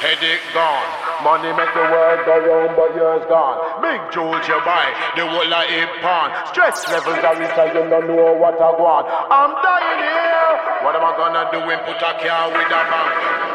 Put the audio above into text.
Headache gone. Money make the world go round, but yours gone. Big jewels you buy, the whole of it pawn. Stress levels are rich and you don't know what I want. I'm dying here. What am I gonna do when put a car with a man?